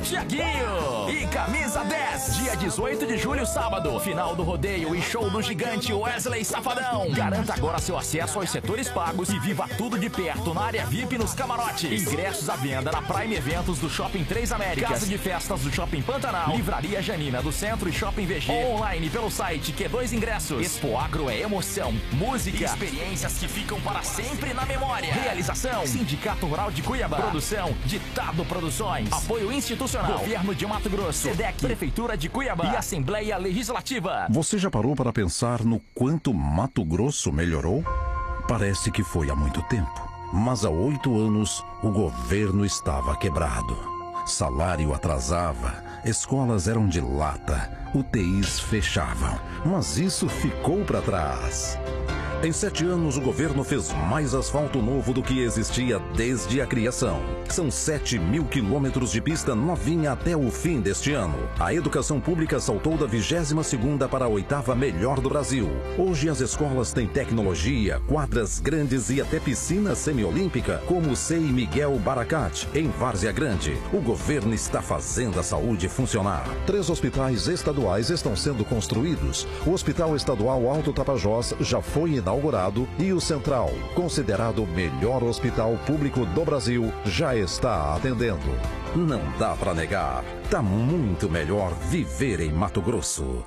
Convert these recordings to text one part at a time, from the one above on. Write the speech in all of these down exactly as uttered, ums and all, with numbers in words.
Tiaguinho e Camisa dez. Dia dezoito de julho, sábado. Final do rodeio e show do gigante Wesley Safadão. Garanta agora seu acesso aos setores pagos e viva tudo de perto na área V I P nos camarotes. Ingressos à venda na Prime Eventos do Shopping Três Américas, Casa de Festas do Shopping Pantanal, Livraria Janina do Centro e Shopping V G. Online pelo site Q dois Ingressos. Expo Agro é emoção, música e experiências que ficam para sempre na memória. Realização: Sindicato Rural de Cuiabá. Produção: Ditado Produções. Apoio institucional: Governo de Mato Grosso, SEDEC, Prefeitura de Cuiabá e Assembleia Legislativa. Você já parou para pensar no quanto Mato Grosso melhorou? Parece que foi há muito tempo, mas há oito anos o governo estava quebrado. Salário atrasava, escolas eram de lata, U T Is fechavam, mas isso ficou para trás. Em sete anos, o governo fez mais asfalto novo do que existia desde a criação. São sete mil quilômetros de pista novinha até o fim deste ano. A educação pública saltou da vigésima segunda para a oitava melhor do Brasil. Hoje as escolas têm tecnologia, quadras grandes e até piscina semiolímpica, como o C E I Miguel Baracat, em Várzea Grande. O governo está fazendo a saúde funcionar. Três hospitais estaduais estão sendo construídos. O Hospital Estadual Alto Tapajós já foi inaugurado e o Central, considerado o melhor hospital público do Brasil, já está atendendo. Não dá para negar, tá muito melhor viver em Mato Grosso.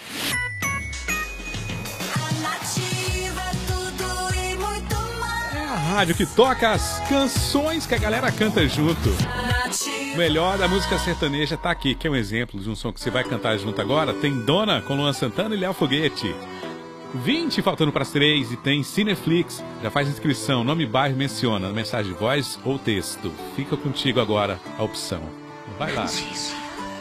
É a rádio que toca as canções que a galera canta junto. O melhor da música sertaneja tá aqui, que é um exemplo de um som que você vai cantar junto agora. Tem Dona com Luan Santana e Léo Foguete. vinte faltando para as três e tem Cineflix. Já faz inscrição, nome e bairro menciona, mensagem de voz ou texto. Fica contigo agora a opção. Vai lá.